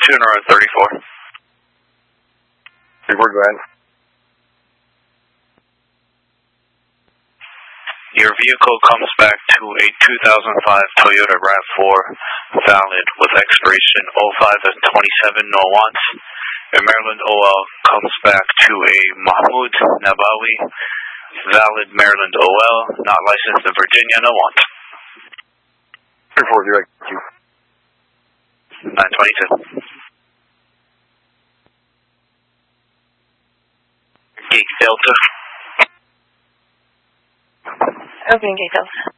Tuner 34. 34, go ahead. Your vehicle comes back to a 2005 Toyota RAV4, valid with expiration 05 and 27, no wants. A Maryland OL comes back to a Mahmoud Nabawi, valid Maryland OL, not licensed in Virginia, no wants. 34, direct. Thank you. 922. Geek Delta. Open Gate Delta.